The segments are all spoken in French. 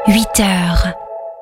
8h.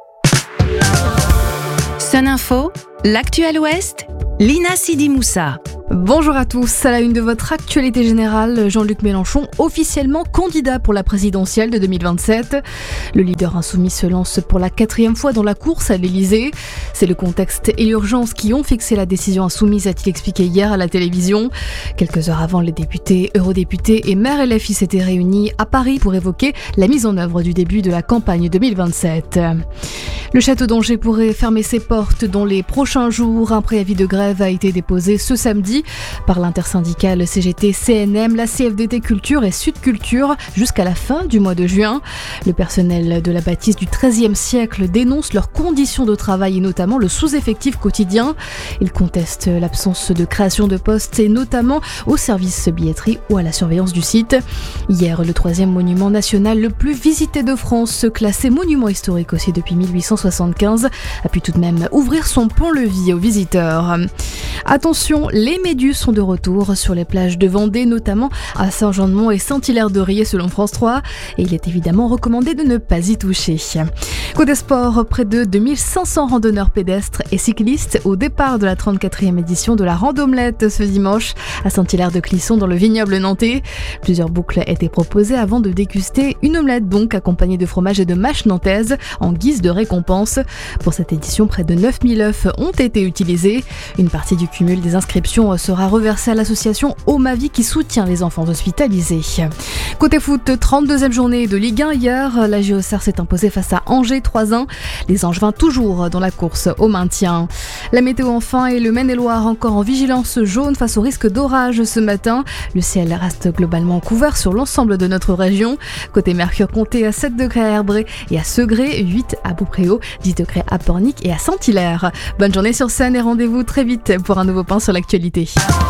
Sun Info, l'actuel Ouest, Lina Sidi Moussa. Bonjour à tous, à la une de votre actualité générale, Jean-Luc Mélenchon officiellement candidat pour la présidentielle de 2027. Le leader insoumis se lance pour la 4e fois dans la course à l'Elysée. C'est le contexte et l'urgence qui ont fixé la décision insoumise, a-t-il expliqué hier à la télévision. Quelques heures avant, les députés, eurodéputés et maires LFI s'étaient réunis à Paris pour évoquer la mise en œuvre du début de la campagne 2027. Le château d'Angers pourrait fermer ses portes dans les prochains jours. Un préavis de grève a été déposé ce samedi par l'intersyndicale CGT CNM, la CFDT Culture et Sud Culture jusqu'à la fin du mois de juin. Le personnel de la bâtisse du XIIIe siècle dénonce leurs conditions de travail et notamment le sous-effectif quotidien. Ils contestent l'absence de création de postes et notamment au service billetterie ou à la surveillance du site. Hier, le 3e monument national le plus visité de France, classé monument historique aussi depuis 1875, a pu tout de même ouvrir son pont-levis aux visiteurs. Attention, les méduses sont de retour sur les plages de Vendée, notamment à Saint-Jean-de-Mont et Saint-Hilaire-de-Riez selon France 3. Et il est évidemment recommandé de ne pas y toucher. Côté sport, près de 2500 randonneurs pédestres et cyclistes au départ de la 34e édition de la Randomelette ce dimanche à Saint-Hilaire-de-Clisson dans le vignoble nantais. Plusieurs boucles étaient proposées avant de déguster une omelette donc accompagnée de fromage et de mâche nantaise en guise de récompense. Pour cette édition, près de 9000 œufs ont été utilisés. Une partie du cumul des inscriptions sera reversée à l'association Omavie qui soutient les enfants hospitalisés. Côté foot, 32e journée de Ligue 1 hier, la JOCR s'est imposée face à Angers 3-1. Les Angevins toujours dans la course au maintien. La météo enfin et le Maine-et-Loire encore en vigilance jaune face au risque d'orage ce matin. Le ciel reste globalement couvert sur l'ensemble de notre région. Côté Mercure, comptez à 7 degrés à Herbré et à Segré, 8 à Beaupréau, 10 degrés à Pornic et à Saint-Hilaire. Bonne journée sur Seine et rendez-vous très vite pour un nouveau point sur l'actualité.